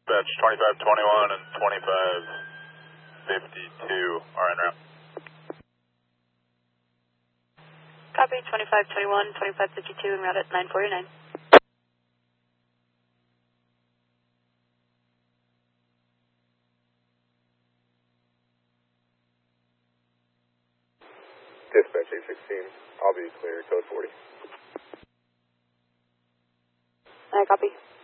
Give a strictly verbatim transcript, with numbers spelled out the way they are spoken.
Dispatch twenty-five twenty-one and twenty-five fifty-two are en route. Copy, twenty-five twenty-one, twenty-five fifty-two en route at nine forty-nine. Dispatch eight sixteen, I'll be clear, code forty. I copy.